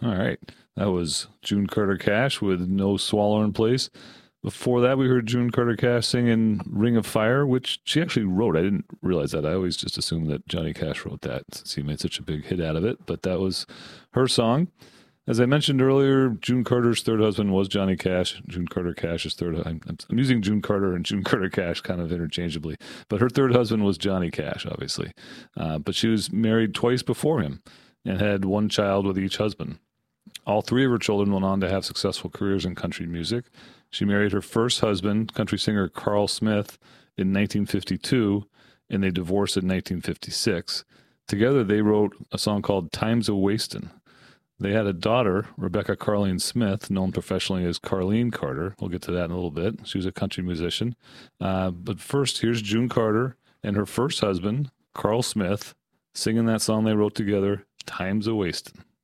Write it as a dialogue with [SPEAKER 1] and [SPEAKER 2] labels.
[SPEAKER 1] All right. That was June Carter Cash with No Swaller in Place. Before that, we heard June Carter Cash singing Ring of Fire, which she actually wrote. I didn't realize that. I always just assumed that Johnny Cash wrote that since he made such a big hit out of it. But that was her song. As I mentioned earlier, June Carter's third husband was Johnny Cash. June Carter Cash's third. I'm using June Carter and June Carter Cash kind of interchangeably, but her third husband was Johnny Cash, obviously. But she was married twice before him and had one child with each husband. All three of her children went on to have successful careers in country music. She married her first husband, country singer Carl Smith, in 1952, and they divorced in 1956. Together, they wrote a song called Time's a Wastin'. They had a daughter, Rebecca Carlene Smith, known professionally as Carlene Carter. We'll get to that in a little bit. She was a country musician. But first, here's June Carter and her first husband, Carl Smith, singing that song they wrote together, Time's a Wastin'.